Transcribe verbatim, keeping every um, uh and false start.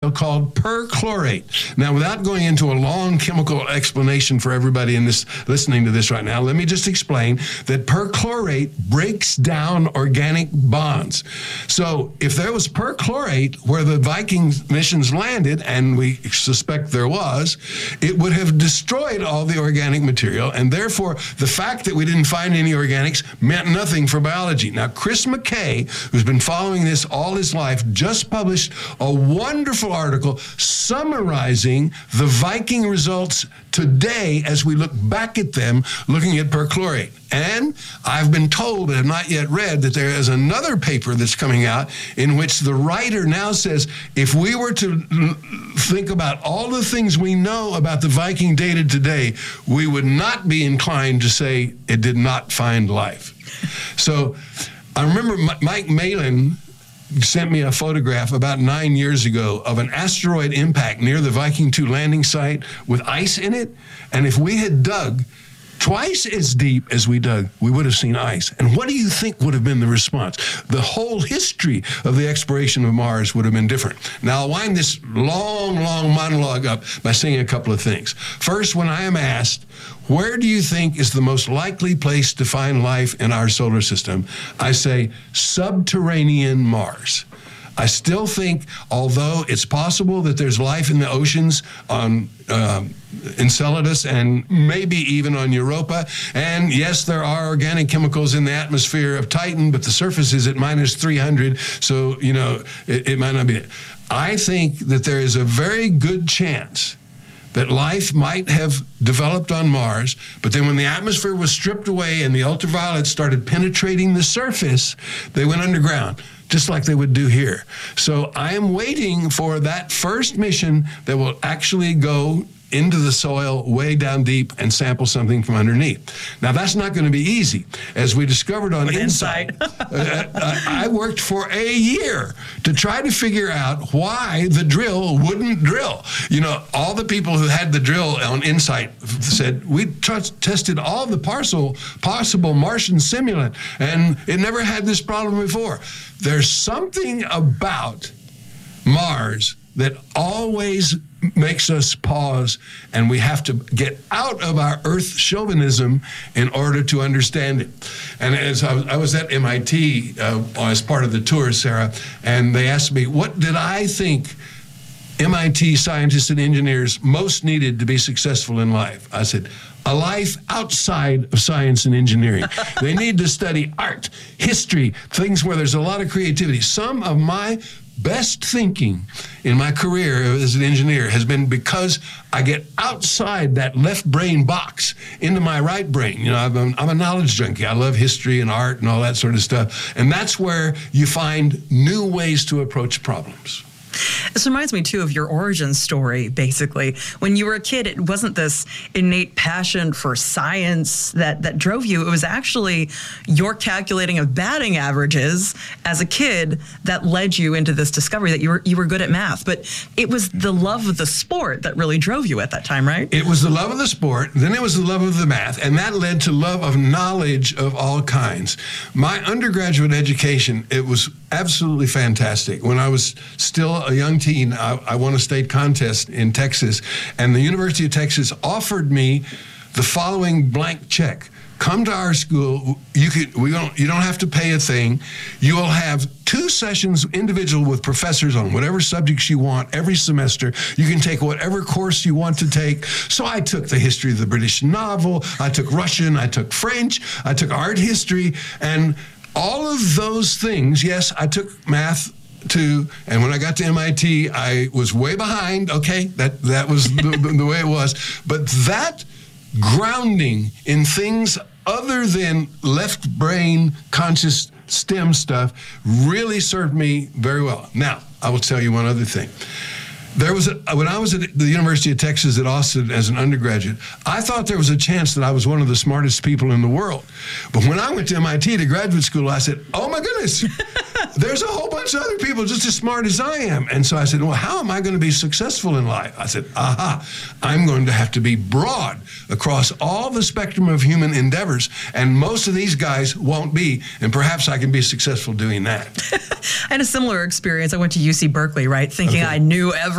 chemical called perchlorate. Now, without going into a long chemical explanation for everybody in this listening to this right now, let me just explain that perchlorate breaks down organic bonds. So if there was perchlorate where the Viking missions landed, and we suspect there was, it would have destroyed all the organic material, and therefore the fact that we didn't find any organics meant nothing for biology. Now, Chris McKay, who's been following this all his life, just published a wonderful article summarizing the Viking results today as we look back at them, looking at perchlorate. And I've been told, but have not yet read, that there is another paper that's coming out in which the writer now says, if we were to think about all the things we know about the Viking data today, we would not be inclined to say it did not find life. So I remember Mike Malin sent me a photograph about nine years ago of an asteroid impact near the Viking two landing site with ice in it. And if we had dug twice as deep as we dug, we would have seen ice. And what do you think would have been the response? The whole history of the exploration of Mars would have been different. Now, I'll wind this long, long monologue up by saying a couple of things. First, when I am asked, where do you think is the most likely place to find life in our solar system? I say subterranean Mars. I still think, although it's possible that there's life in the oceans on um, Enceladus and maybe even on Europa, and yes, there are organic chemicals in the atmosphere of Titan, but the surface is at minus three hundred, so, you know, it, it might not be. I think that there is a very good chance that life might have developed on Mars, but then when the atmosphere was stripped away and the ultraviolet started penetrating the surface, they went underground, just like they would do here. So I am waiting for that first mission that will actually go into the soil way down deep and sample something from underneath. Now, that's not going to be easy. As we discovered on InSight, uh, I worked for a year to try to figure out why the drill wouldn't drill. You know, all the people who had the drill on InSight said, we t- tested all the parcel, possible Martian simulant, and it never had this problem before. There's something about Mars that always makes us pause, and we have to get out of our Earth chauvinism in order to understand it. And as I was, I was at M I T uh, as part of the tour, Sarah, and they asked me, what did I think M I T scientists and engineers most needed to be successful in life? I said, a life outside of science and engineering. They need to study art, history, things where there's a lot of creativity. Some of my best thinking in my career as an engineer has been because I get outside that left brain box into my right brain. You know, I'm a, I'm a knowledge junkie. I love history and art and all that sort of stuff. And that's where you find new ways to approach problems. This reminds me, too, of your origin story, basically. When you were a kid, it wasn't this innate passion for science that, that drove you. It was actually your calculating of batting averages as a kid that led you into this discovery that you were you were good at math. But it was the love of the sport that really drove you at that time, right? It was the love of the sport, then it was the love of the math, and that led to love of knowledge of all kinds. My undergraduate education, it was absolutely fantastic. When I was still a young teen, I, I won a state contest in Texas, and the University of Texas offered me the following blank check. Come to our school. You could. We don't. You don't have to pay a thing. You will have two sessions individual with professors on whatever subjects you want every semester. You can take whatever course you want to take. So I took the history of the British novel. I took Russian. I took French. I took art history, and all of those things. Yes, I took math too, and when I got to M I T, I was way behind. Okay, that that was the, the way it was. But that grounding in things other than left brain conscious STEM stuff really served me very well. Now, I will tell you one other thing. There was a, when I was at the University of Texas at Austin as an undergraduate, I thought there was a chance that I was one of the smartest people in the world. But when I went to M I T to graduate school, I said, oh my goodness, there's a whole bunch of other people just as smart as I am. And so I said, well, how am I going to be successful in life? I said, aha, I'm going to have to be broad across all the spectrum of human endeavors. And most of these guys won't be. And perhaps I can be successful doing that. I had a similar experience. I went to U C Berkeley, right? Thinking okay. I knew everything.